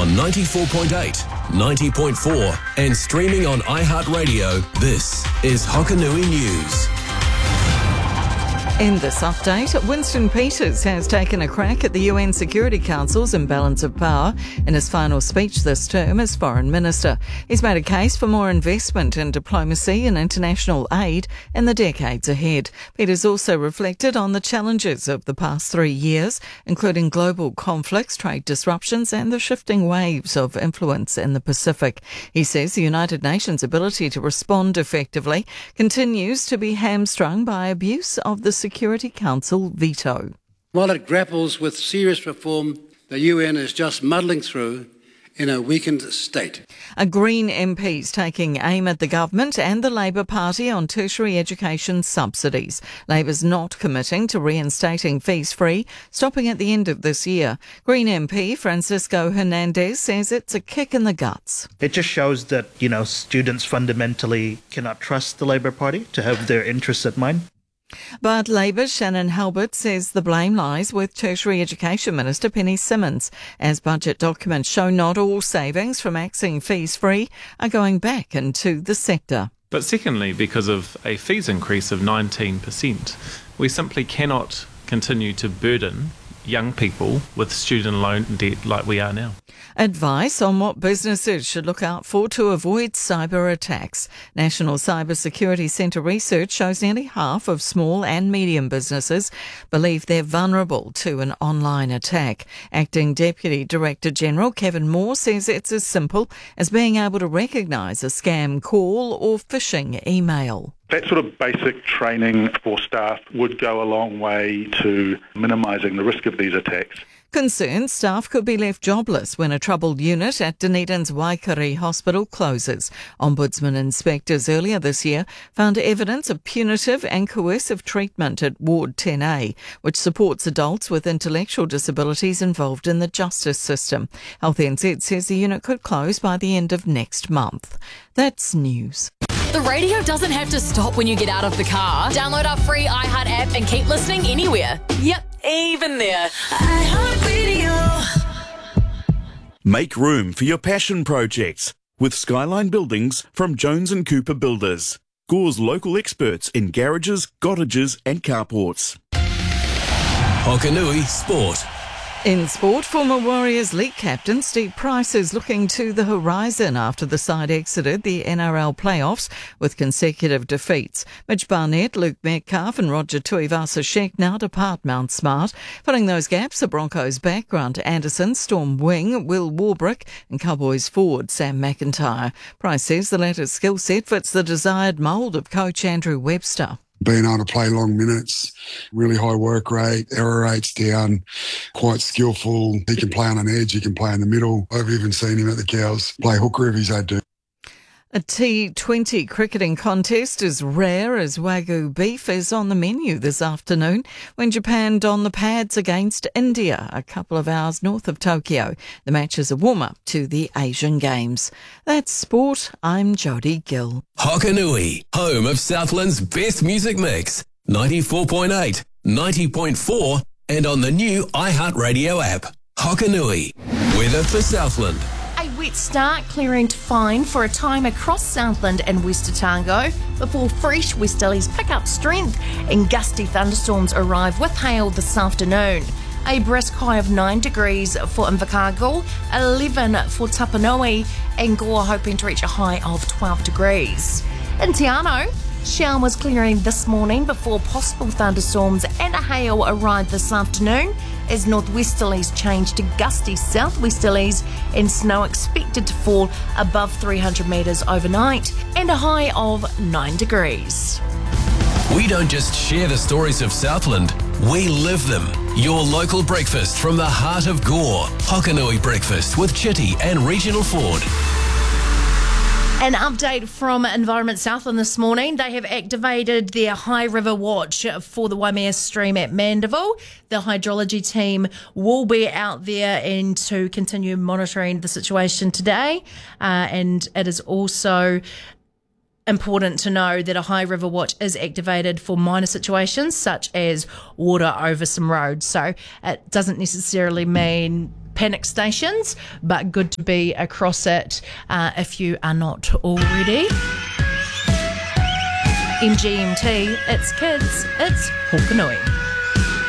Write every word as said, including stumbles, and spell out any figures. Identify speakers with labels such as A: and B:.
A: on ninety-four point eight, ninety point four and streaming on iHeartRadio. This is Hokanui News.
B: In this update, Winston Peters has taken a crack at the U N Security Council's imbalance of power in his final speech this term as Foreign Minister. He's made a case for more investment in diplomacy and international aid in the decades ahead. Peters also reflected on the challenges of the past three years, including global conflicts, trade disruptions and the shifting waves of influence in the Pacific. He says the United Nations' ability to respond effectively continues to be hamstrung by abuse of the Security Council veto.
C: While it grapples with serious reform, the U N is just muddling through in a weakened state.
B: A Green M P's taking aim at the government and the Labour Party on tertiary education subsidies. Labour's not committing to reinstating fees-free, stopping at the end of this year. Green M P Francisco Hernandez says it's a kick in the guts.
D: It just shows that, you know, students fundamentally cannot trust the Labour Party to have their interests at mind.
B: But Labour's Shannon Halbert says the blame lies with Tertiary Education Minister Penny Simmonds, as budget documents show not all savings from axing fees-free are going back into the sector.
E: But secondly, because of a fees increase of nineteen percent, we simply cannot continue to burden young people with student loan debt like we are now.
B: Advice on what businesses should look out for to avoid cyber attacks. National Cyber Security Centre research shows nearly half of small and medium businesses believe they're vulnerable to an online attack. Acting Deputy Director General Kevin Moore says it's as simple as being able to recognise a scam call or phishing email.
F: That sort of basic training for staff would go a long way to minimising the risk of these attacks.
B: Concerned staff could be left jobless when a troubled unit at Dunedin's Waikari Hospital closes. Ombudsman inspectors earlier this year found evidence of punitive and coercive treatment at Ward ten A, which supports adults with intellectual disabilities involved in the justice system. Health N Z says the unit could close by the end of next month. That's news.
G: The radio doesn't have to stop when you get out of the car. Download our free iHeart app and keep listening anywhere. Yep, even there. iHeartRadio.
H: Make room for your passion projects with Skyline Buildings from Jones and Cooper Builders. Gore's local experts in garages, cottages and carports.
A: Hokanui Sport.
B: In sport, former Warriors League captain Steve Price is looking to the horizon after the side exited the N R L playoffs with consecutive defeats. Mitch Barnett, Luke Metcalf and Roger Tuivasa-Sheck now depart Mount Smart. Filling those gaps, the Broncos back Grant Anderson, Storm wing Will Warbrick and Cowboys forward Sam McIntyre. Price says the latter's skill set fits the desired mould of coach Andrew Webster.
I: Being able to play long minutes, really high work rate, error rates down, quite skillful. He can play on an edge, he can play in the middle. I've even seen him at the Cows play hooker if he's had to.
B: A T twenty cricketing contest as rare as Wagyu beef is on the menu this afternoon when Japan don the pads against India a couple of hours north of Tokyo. The match is a warm-up to the Asian Games. That's sport. I'm Jodie Gill.
A: Hokanui, home of Southland's best music mix. ninety-four point eight, ninety point four and on the new iHeartRadio app. Hokanui, weather for Southland.
G: A wet start clearing to fine for a time across Southland and West Otago before fresh westerlies pick up strength and gusty thunderstorms arrive with hail this afternoon. A brisk high of nine degrees for Invercargill, eleven for Tapanui and Gore hoping to reach a high of twelve degrees. In Te Anau, showers clearing this morning before possible thunderstorms and a hail arrive this afternoon as northwesterlies change to gusty southwesterlies and snow expected to fall above three hundred metres overnight and a high of nine degrees.
A: We don't just share the stories of Southland, we live them. Your local breakfast from the heart of Gore. Hokanui Breakfast with Chitty and Regional Ford.
G: An update from Environment Southland this morning. They have activated their High River Watch for the Waimea Stream at Mandeville. The hydrology team will be out there and to continue monitoring the situation today. Uh, and it is also important to know that a High River Watch is activated for minor situations such as water over some roads. So it doesn't necessarily mean panic stations, but good to be across it uh, if you are not already. M G M T, it's kids, it's Hokanui.